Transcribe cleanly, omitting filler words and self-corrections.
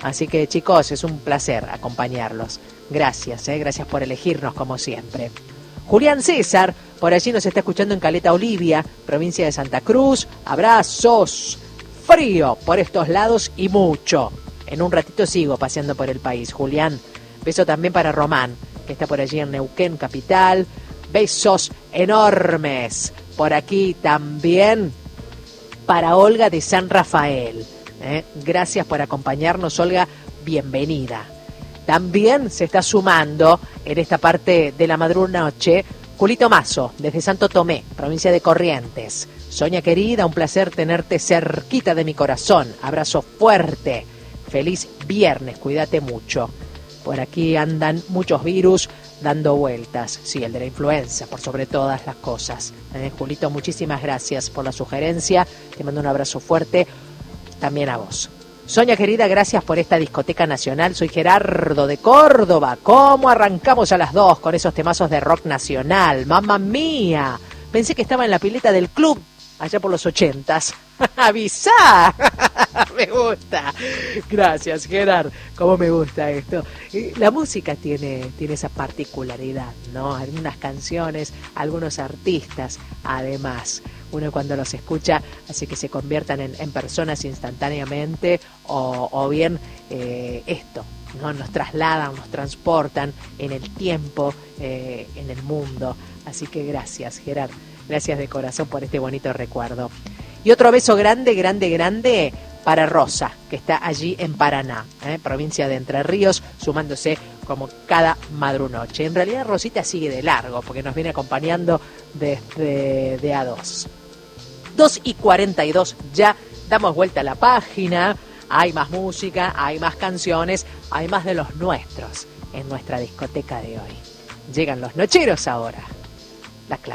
Así que chicos, es un placer acompañarlos. Gracias, gracias por elegirnos como siempre. Julián César, por allí nos está escuchando en Caleta Olivia, provincia de Santa Cruz. Abrazos. Frío por estos lados y mucho. En un ratito sigo paseando por el país, Julián. Beso también para Román, que está por allí en Neuquén, capital. Besos enormes. Por aquí también para Olga de San Rafael. Gracias por acompañarnos, Olga. Bienvenida. También se está sumando en esta parte de la madrunoche Julito Mazo, desde Santo Tomé, provincia de Corrientes. Sonia querida, un placer tenerte cerquita de mi corazón. Abrazo fuerte. Feliz viernes, cuídate mucho. Por aquí andan muchos virus dando vueltas. Sí, el de la influenza, por sobre todas las cosas. Julito, muchísimas gracias por la sugerencia. Te mando un abrazo fuerte. También a vos. Sonia querida, gracias por esta discoteca nacional. Soy Gerardo de Córdoba. ¿Cómo arrancamos a las 2 con esos temazos de rock nacional? ¡Mamma mía! Pensé que estaba en la pileta del club allá por los 80s. ¡Avisá! Me gusta. Gracias, Gerard. ¿Cómo me gusta esto? La música tiene esa particularidad, ¿no? Algunas canciones, algunos artistas, además. Uno cuando los escucha hace que se conviertan en personas instantáneamente o bien esto, ¿no? Nos trasladan, nos transportan en el tiempo, en el mundo. Así que gracias, Gerard. Gracias de corazón por este bonito recuerdo. Y otro beso grande, grande, grande para Rosa, que está allí en Paraná, provincia de Entre Ríos, sumándose como cada madrunoche. En realidad Rosita sigue de largo, porque nos viene acompañando desde de A2. 2:42, ya damos vuelta a la página. Hay más música, hay más canciones, hay más de los nuestros en nuestra discoteca de hoy. Llegan los nocheros ahora. La clase.